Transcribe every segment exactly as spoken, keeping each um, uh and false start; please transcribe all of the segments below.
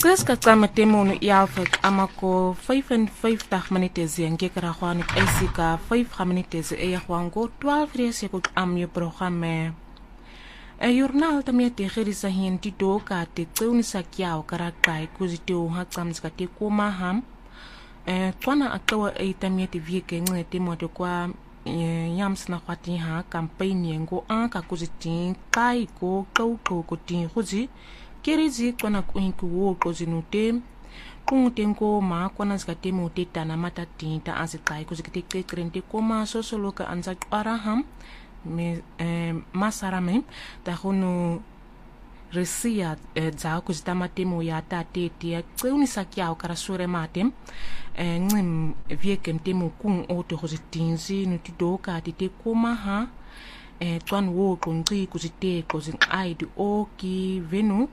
Qiska qama temunu ialfak amako vyfenvyftig minutes en gekragwan ik isika vyf minutes e yagwango twaalf res ek am je programma. E journal tamia te gerisa hien ti doka te tseuni sakiao karakai kuzite u hatsams ka te koma ham. E twana akawa e tamia te vieke ngene te mo te kwa yams na kwati ha campaign yengo anka kuziti kai ko kau ko ko tin khuzi kerizi kwana kuinku wo kozinute kungutengo ma kwana zikate mote tana mata tinta anzikai kuzikite krente koma sosoloka anza araham me eh, masarame ta hono resia za kuzita matemo ya tate tia tseuni sakiao karasure matem ngim viekem temo kung oto kozitinzi nutidoka tite koma ha twan wo konqi kuzite kozin aid oki venu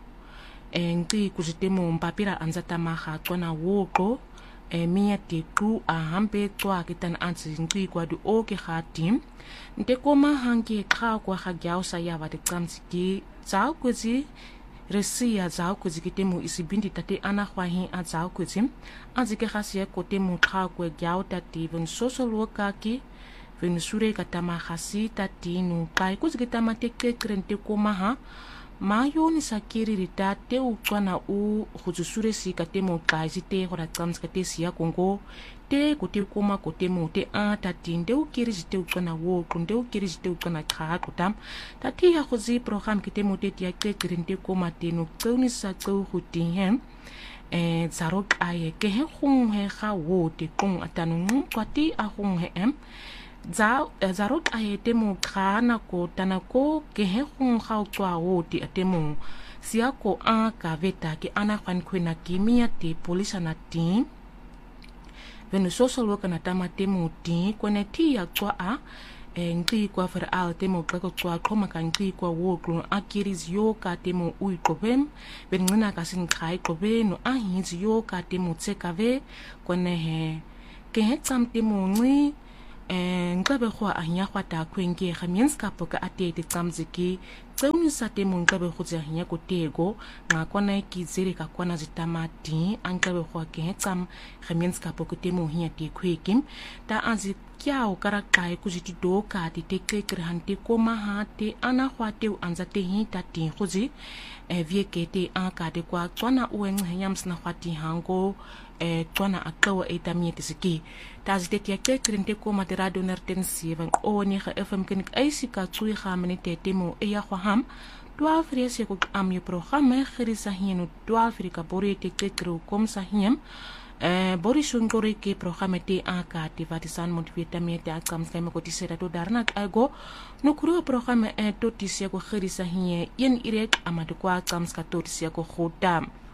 nqi kuzitemo mpapira anzata maha twana woko e mia te ku a hampe twa kitan ansi nqi kwa du oki khatim nte koma hangi kha kwa khagyao sa ya va te tsamsiki tsao kuzi resia tsao kuzi kitemo isibindi tate ana khwahi a tsao kuzi anzike khasia kotemo kha kwa gyao tate ven sosoloka ki ven sure katama khasi tate nu kai kuzi kitama te krente koma ha mayo ni sakiri rita te ukwana u khuzusure si katemo kai site hora tsams kate sia kongo te kote koma kote mo te a tatinde u kiri site ukwana wo kunde u kiri site ukwana kha kotam tati ya khuzi program kitemo te tia krente koma te no tsauni sa tsau khutin hem e zarok aye ke he khung he kha wo te kong atanu kwati a khung he em za zarok aye temo khana ko tanako ke he khung kha kwa wo ti atemo sia ko a ka veta ki ana kwan kwena kimia te polisa na tin venu social worker na tama temo ti kone ti ya kwa a ngri kwa fer al temo kako kwa koma kan ngri kwa wo klo akiris yo ka temo ui problem ben ngina ka sin khai ko be no a hinz yo ka temo tsekave kone he ke he tsam temo ngri ngabe khwa anya khwa ta khwenge khamiens ka poka atete tsamziki tseuni sa temo ngabe khutsa hanya ko tego nga kona ki zere ka kona zitamati angabe khwa ke tsam khamiens ka poka temo hiya te khwekim ta anzi kyao karakai kuziti doka ti te krekre hante koma ha te ana khwa te anza te hi ta ti khuzi e vieke te anka de kwa tswana ueng hanyams na khwati hango e twana akawa e tamiete siki tazite tia kekrente koma te radio nertensi van oni ga fm kenik eisika tsui ga minute temo e ya khwaham twaalf res ek am je programme gerisa hienu twaalf rika bori te kekru kom sa hiem e bori sungore ke programme te aka te vatisan motivita miete akam skema ko tisera to darnak ago no kuru programme e to tisia ko gerisa hie een irek amade kwa akam ska to tisia ko khodam